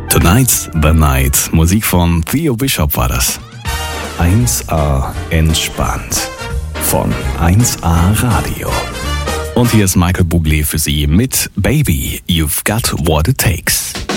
Tonight's the Night. Musik von Theo Bishop war das. 1A entspannt. Von 1A Radio. Und hier ist Michael Bublé für Sie mit Baby, You've Got What It Takes.